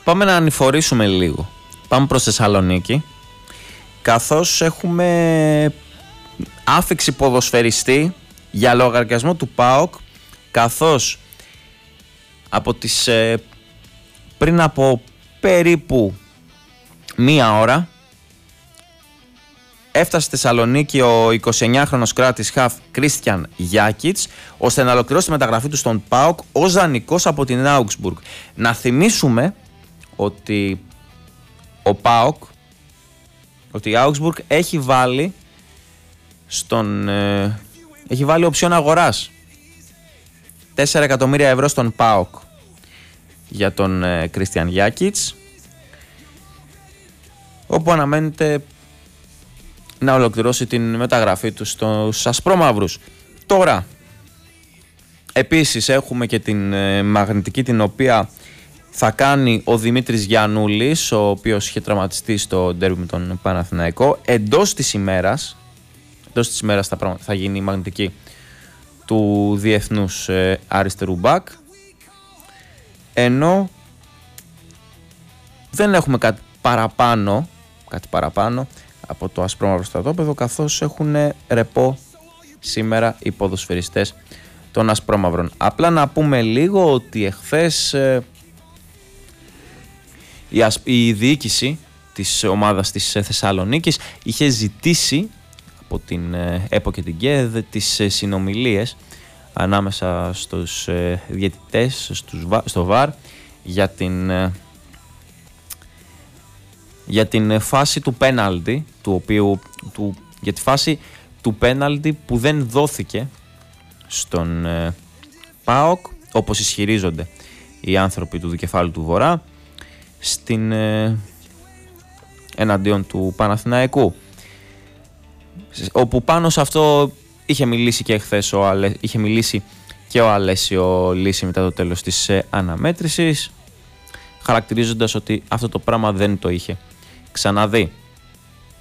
Πάμε να ανηφορήσουμε λίγο. Πάμε προς Θεσσαλονίκη, καθώς έχουμε άφιξη ποδοσφαιριστή για λογαριασμό του ΠΑΟΚ, καθώς από τις πριν από περίπου μία ώρα έφτασε στη Θεσσαλονίκη ο 29χρονος κράτης χαφ Κρίστιαν Γιάκιτς, ώστε να ολοκληρώσει τη μεταγραφή του στον ΠΑΟΚ ως δανεικός από την Augsburg. Να θυμίσουμε ότι η Augsburg έχει βάλει έχει βάλει οψιόν αγοράς 4 εκατομμύρια ευρώ στον ΠΑΟΚ για τον Κρίστιαν Γιάκιτς, όπου αναμένεται να ολοκληρώσει την μεταγραφή του στους ασπρόμαυρους. Τώρα, επίσης έχουμε και την μαγνητική, την οποία θα κάνει ο Δημήτρης Γιαννούλης, ο οποίος είχε τραυματιστεί στο ντέρμπι με τον Παναθηναϊκό. Εντός της ημέρας θα γίνει η μαγνητική του διεθνούς αριστερού μπακ, ενώ δεν έχουμε κάτι παραπάνω από το ασπρόμαυρο στρατόπεδο, καθώς έχουν ρεπό σήμερα οι ποδοσφαιριστές των ασπρόμαυρων. Απλά να πούμε λίγο ότι εχθές η διοίκηση της ομάδας της Θεσσαλονίκης είχε ζητήσει από την ΕΠΟ και την ΚΕΔ τις συνομιλίες ανάμεσα στους διαιτητές, στο ΒΑΡ, για την φάση του πέναλτι, για τη φάση του πέναλτι που δεν δόθηκε στον ΠΑΟΚ, όπως ισχυρίζονται οι άνθρωποι του Δικεφάλου του Βορρά, εναντίον του Παναθηναϊκού, όπου πάνω σε αυτό είχε μιλήσει και χθες ο Αλέσιο Λύση μετά το τέλος της αναμέτρησης, χαρακτηρίζοντας ότι αυτό το πράγμα δεν το είχε ξαναδεί.